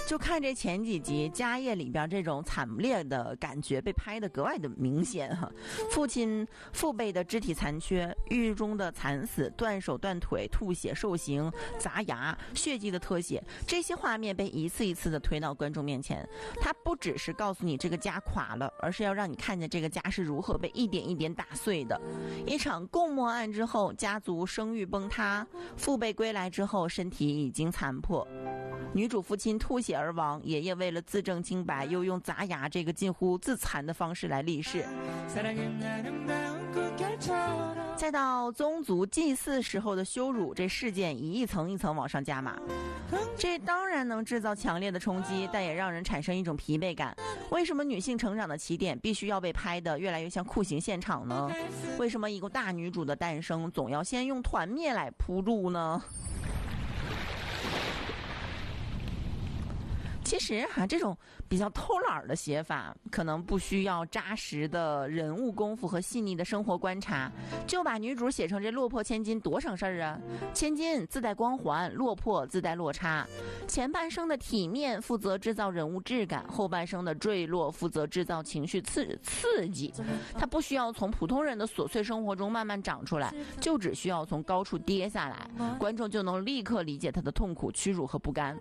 就看这前几集家业里边这种惨烈的感觉被拍得格外的明显哈。父辈的肢体残缺，狱中的惨死，断手断腿，吐血受刑，砸牙，血迹的特写，这些画面被一次一次的推到观众面前。它不只是告诉你这个家垮了，而是要让你看见这个家是如何被一点一点打碎的。一场共谋案之后，家族声誉崩塌，父辈归来之后，身体已经残破。女主父亲吐血而亡，爷爷为了自证清白，又用砸牙这个近乎自残的方式来立誓。再到宗族祭祀时候的羞辱，这事件一层一层往上加码。这当然能制造强烈的冲击，但也让人产生一种疲惫感。为什么女性成长的起点必须要被拍得越来越像酷刑现场呢？为什么一个大女主的诞生总要先用团灭来铺路呢？其实这种比较偷懒的写法，可能不需要扎实的人物功夫和细腻的生活观察，就把女主写成这落魄千金多省事儿啊！千金自带光环，落魄自带落差。前半生的体面负责制造人物质感，后半生的坠落负责制造情绪刺激。他不需要从普通人的琐碎生活中慢慢长出来，就只需要从高处跌下来，观众就能立刻理解他的痛苦、屈辱和不甘。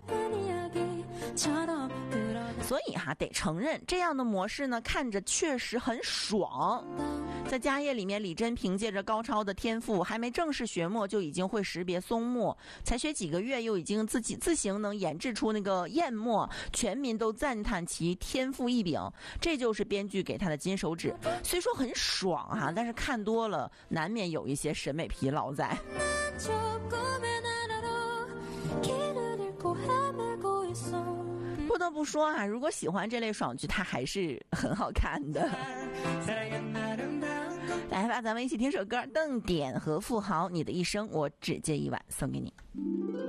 所以得承认这样的模式呢，看着确实很爽。在家业里面，李珍凭借着高超的天赋，还没正式学墨就已经会识别松墨，才学几个月又已经自行能研制出那个砚墨，全民都赞叹其天赋异禀。这就是编剧给他的金手指。虽说很爽但是看多了难免有一些审美疲劳在。不得不说如果喜欢这类爽剧，它还是很好看的。来吧，咱们一起听首歌，邓典和富豪，你的一生我只借一晚，送给你。